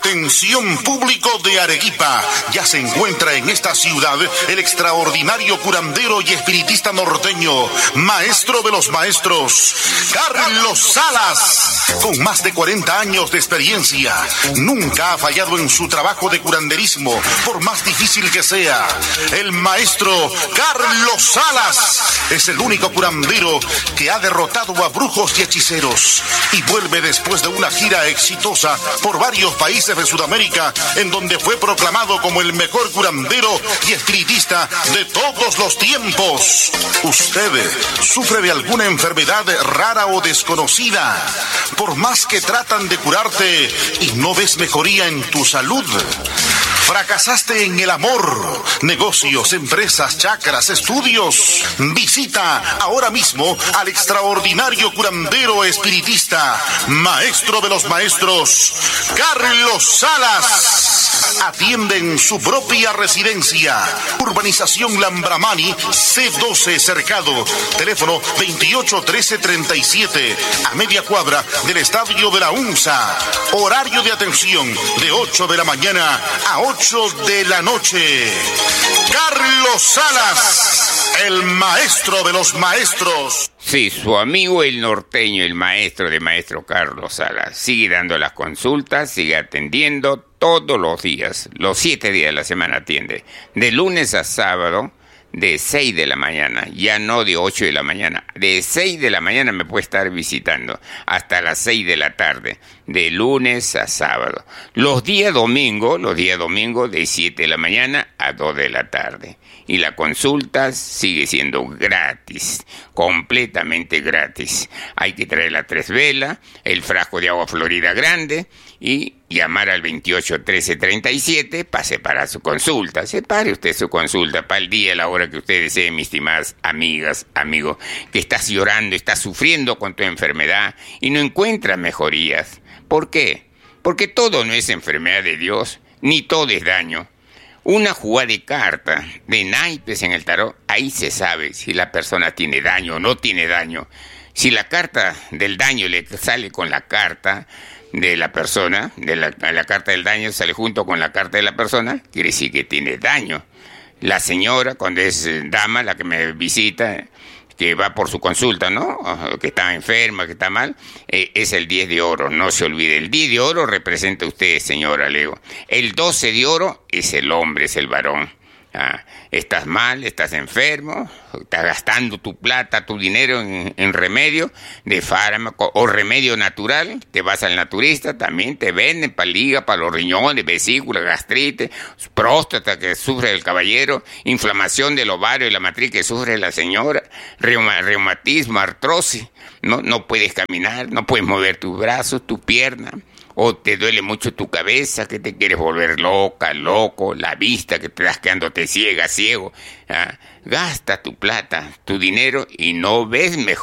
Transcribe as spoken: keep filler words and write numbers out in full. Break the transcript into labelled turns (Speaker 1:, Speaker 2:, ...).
Speaker 1: Atención público de Arequipa, ya se encuentra en esta ciudad el extraordinario curandero y espiritista norteño, maestro de los maestros, Carlos Salas. Con más de cuarenta años de experiencia, nunca ha fallado en su trabajo de curanderismo, por más difícil que sea. El maestro Carlos Salas es el único curandero que ha derrotado a brujos y hechiceros y vuelve después de una gira exitosa por varios países de Sudamérica, en donde fue proclamado como el mejor curandero y espiritista de todos los tiempos. ¿Usted sufre de alguna enfermedad rara o desconocida? Por más que tratan de curarte y no ves mejoría en tu salud. ¿Fracasaste en el amor, negocios, empresas, chakras, estudios? Visita ahora mismo al extraordinario curandero espiritista, maestro de los maestros, Carlos Salas. Atiende en su propia residencia. Urbanización Lambramani, C doce Cercado. Teléfono veintiocho trece treinta y siete, a media cuadra del Estadio de la UNSA. Horario de atención de ocho de la mañana a ocho de la noche. Carlos Salas, el maestro de los maestros.
Speaker 2: Sí, su amigo el norteño, el maestro de maestro Carlos Salas. Sigue dando las consultas, sigue atendiendo todos los días. Los siete días de la semana atiende. De lunes a sábado, de seis de la mañana, ya no de ocho de la mañana. De seis de la mañana me puede estar visitando hasta las seis de la tarde, de lunes a sábado. Los días domingo, los días domingo de siete de la mañana a dos de la tarde. Y la consulta sigue siendo gratis, completamente gratis. Hay que traer la tres velas, el frasco de agua florida grande y llamar al veintiocho trece treinta y siete para separar su consulta. Separe usted su consulta para el día, la hora que usted desee, mis estimadas amigas, amigos, que estás llorando, estás sufriendo con tu enfermedad y no encuentras mejorías. ¿Por qué? Porque todo no es enfermedad de Dios, ni todo es daño. Una jugada de carta, de naipes en el tarot, ahí se sabe si la persona tiene daño o no tiene daño. Si la carta del daño le sale con la carta de la persona, de la, la carta del daño sale junto con la carta de la persona, quiere decir que tiene daño. La señora, cuando es dama, la que me visita, que va por su consulta, ¿no? Que está enferma, que está mal, eh, es el diez de oro, no se olvide. El diez de oro representa a usted, señora Leo. El doce de oro es el hombre, es el varón. Ah, estás mal, estás enfermo, estás gastando tu plata, tu dinero en, en remedio de fármaco o remedio natural, te vas al naturista, también te venden para el hígado, para los riñones, vesícula, gastritis, próstata que sufre el caballero, inflamación del ovario y la matriz que sufre la señora, reuma, reumatismo, artrosis, no, no puedes caminar, no puedes mover tus brazos, tu pierna. O te duele mucho tu cabeza, que te quieres volver loca, loco, la vista, que te das quedándote ciega, ciego. ¿Ah? Gasta tu plata, tu dinero y no ves mejor.